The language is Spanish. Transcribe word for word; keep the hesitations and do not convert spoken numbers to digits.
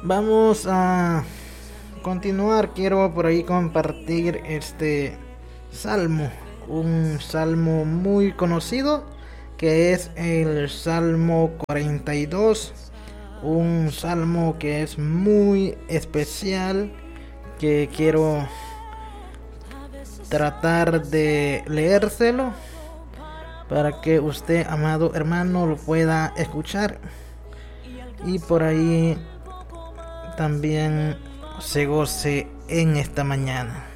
Vamos a continuar. Quiero por ahí compartir este salmo, un salmo muy conocido que es el Salmo cuarenta y dos, un salmo que es muy especial, que quiero tratar de leérselo para que usted, amado hermano, lo pueda escuchar y por ahí también se goce en esta mañana.